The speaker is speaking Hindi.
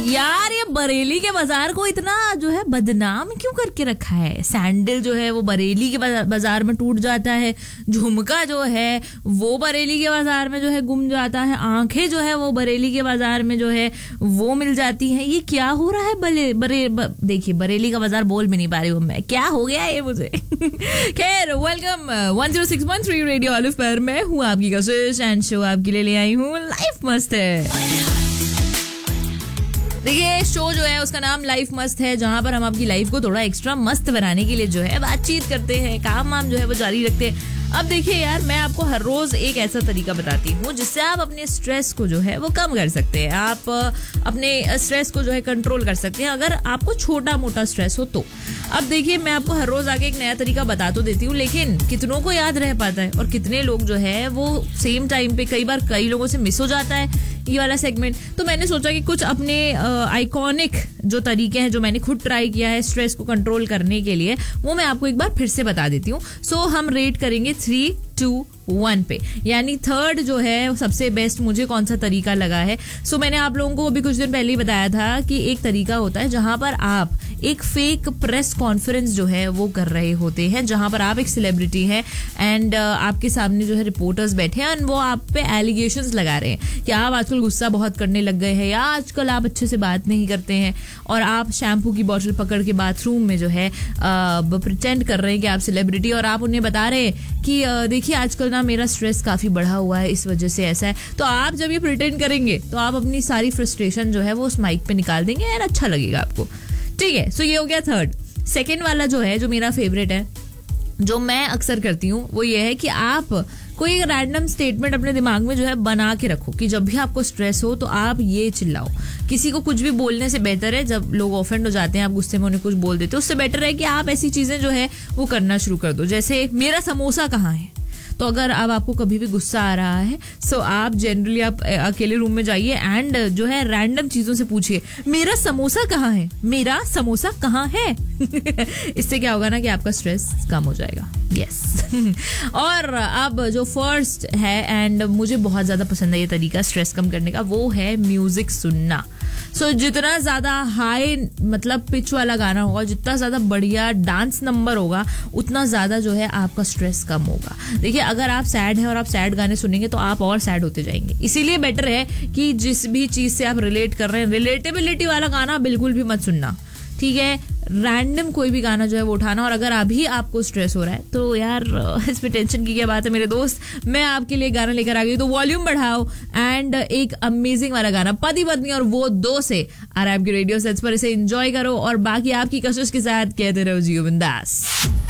यार ये बरेली के बाजार को इतना जो है बदनाम क्यों करके रखा है? सैंडल जो है वो बरेली के बाजार में टूट जाता है, झुमका जो है वो बरेली के बाजार में जो है गुम जाता है, आंखें जो है वो बरेली के बाजार में जो है वो मिल जाती हैं। ये क्या हो रहा है? देखिए बरेली का बाजार बोल भी नहीं पा रही हूँ मैं, क्या हो गया ये मुझे। खैर वेलकम 106.3 रेडियो ऑलिव पर मैं हूँ आपकी कशिश एंड शो आपके लिए ले आई हूँ लाइफ मस्त है। देखिए शो जो है उसका नाम लाइफ मस्त है, जहां पर हम आपकी लाइफ को थोड़ा एक्स्ट्रा मस्त बनाने के लिए जो है बातचीत करते हैं, काम वाम जो है वो जारी रखते हैं। अब देखिए यार, मैं आपको हर रोज एक ऐसा तरीका बताती हूँ जिससे आप अपने स्ट्रेस को जो है वो कम कर सकते हैं, आप अपने स्ट्रेस को जो है कंट्रोल कर सकते हैं अगर आपको छोटा मोटा स्ट्रेस हो तो। अब देखिए मैं आपको हर रोज आके एक नया तरीका बता तो देती हूँ, लेकिन कितनों को याद रह पाता है और कितने लोग जो है वो सेम टाइम पे कई बार कई लोगों से मिस हो जाता है ये वाला सेगमेंट। तो मैंने सोचा कि कुछ अपने आइकॉनिक जो तरीके हैं जो मैंने खुद ट्राई किया है स्ट्रेस को कंट्रोल करने के लिए, वो मैं आपको एक बार फिर से बता देती हूँ। सो हम रेट करेंगे 3, 2, 1 पे, यानी थर्ड जो है सबसे बेस्ट मुझे कौन सा तरीका लगा है। सो मैंने आप लोगों को अभी कुछ दिन पहले ही बताया था कि एक तरीका होता है जहां पर आप एक फेक प्रेस कॉन्फ्रेंस जो है वो कर रहे होते हैं, जहां पर आप एक सेलिब्रिटी हैं एंड आपके सामने जो है रिपोर्टर्स बैठे हैं और वो आप पे एलिगेशंस लगा रहे हैं कि आप आजकल गुस्सा बहुत करने लग गए हैं, या आजकल आप अच्छे से बात नहीं करते हैं, और आप शैम्पू की बोतल पकड़ के बाथरूम में जो है प्रिटेंड कर रहे हैं कि आप सेलिब्रिटी, और आप उन्हें बता रहे हैं कि देखिए आजकल ना मेरा स्ट्रेस काफी बढ़ा हुआ है, इस वजह से ऐसा है। तो आप जब ये प्रिटेंड करेंगे तो आप अपनी सारी फ्रस्ट्रेशन जो है वो उस माइक पे निकाल देंगे और अच्छा लगेगा आपको, ठीक है। सो ये हो गया थर्ड। सेकेंड वाला जो है, जो मेरा फेवरेट है, जो मैं अक्सर करती हूँ, वो ये है कि आप कोई एक रैंडम स्टेटमेंट अपने दिमाग में जो है बना के रखो कि जब भी आपको स्ट्रेस हो तो आप ये चिल्लाओ। किसी को कुछ भी बोलने से बेहतर है, जब लोग ऑफेंड हो जाते हैं आप गुस्से में उन्हें कुछ बोल देते हो, उससे बेटर है कि आप ऐसी चीजें जो है वो करना शुरू कर दो, जैसे मेरा समोसा कहाँ है। तो अगर अब आपको कभी भी गुस्सा आ रहा है, सो आप जनरली आप अकेले रूम में जाइए एंड जो है रैंडम चीजों से पूछिए मेरा समोसा कहाँ है, मेरा समोसा कहाँ है। इससे क्या होगा ना कि आपका स्ट्रेस कम हो जाएगा। यस। और अब जो फर्स्ट है एंड मुझे बहुत ज्यादा पसंद है ये तरीका स्ट्रेस कम करने का, वो है म्यूजिक सुनना। सो जितना ज्यादा हाई मतलब पिच वाला गाना होगा, जितना ज्यादा बढ़िया डांस नंबर होगा, उतना ज्यादा जो है आपका स्ट्रेस कम होगा। देखिए अगर आप सैड हैं और आप सैड गाने सुनेंगे तो आप और सैड होते जाएंगे। इसीलिए बेटर है कि जिस भी चीज से आप रिलेट कर रहे हैं, रिलेटेबिलिटी वाला गाना बिल्कुल भी मत सुनना, ठीक है। रैंडम कोई भी गाना जो है वो उठाना। और अगर अभी आपको स्ट्रेस हो रहा है तो यार इसमें टेंशन की क्या बात है मेरे दोस्त, मैं आपके लिए गाना लेकर आ गई, तो वॉल्यूम बढ़ाओ एंड एक अमेजिंग वाला गाना पति पत्नी और वो 2 से आ रहा है आपके रेडियो सेट्स पर, इसे एंजॉय करो और बाकी आपकी कशिश के साथ कहते रहो जियो बिंदास।